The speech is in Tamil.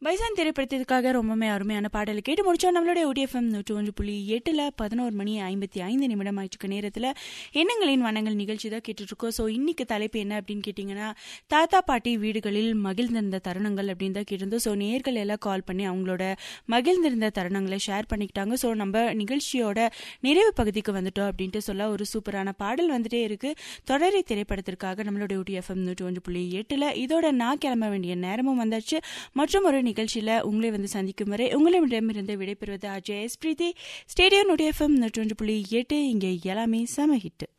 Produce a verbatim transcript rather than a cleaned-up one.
பைசான் திரைப்படத்திற்காக ரொம்பவே அருமையான பாடலை கேட்டு முடிச்சோம். நம்மளுடைய ஓடிஎஃப்எம் நூற்றி ஒன்று புள்ளி எட்டுல பதினோரு மணி ஐம்பத்தி ஐந்து நிமிடம் ஆயிட்டு நேரத்தில் எண்ணங்களின் வண்ணங்கள் நிகழ்ச்சி தான் கேட்டுட்டு இருக்கோம். ஸோ இன்னைக்கு தலைப்பு என்ன அப்படின்னு கேட்டிங்கன்னா, தாத்தா பாட்டி வீடுகளில் மகிழ்ந்திருந்த தருணங்கள் அப்படின்னு தான் கேட்டிருந்தோம். ஸோ நேர்கள் எல்லாம் கால் பண்ணி அவங்களோட மகிழ்ந்திருந்த தருணங்களை ஷேர் பண்ணிக்கிட்டாங்க. ஸோ நம்ம நிகழ்ச்சியோட நிறைவு பகுதிக்கு வந்துட்டோம் அப்படின்ட்டு சொல்ல ஒரு சூப்பரான பாடல் வந்துட்டே இருக்கு. தொடரி திரைப்படத்திற்காக நம்மளுடைய ஓடிஎஃப்எம் நூற்றி ஒன்று புள்ளி எட்டுல இதோட நான் கிளம்ப வேண்டிய நேரமும் வந்தாச்சு. மற்றும் ஒரு நிகழ்ச்சியில உங்களை வந்து சந்திக்கும் வரை உங்களிடமிருந்து விடைபெறுவது அஜய் எஸ் பிரீத்தி. ஸ்டேடியோ நூற்றி எஃப்எம் நூற்றி ஒன்று புள்ளி எட்டு. இங்கே எல்லாமே சம ஹிட்.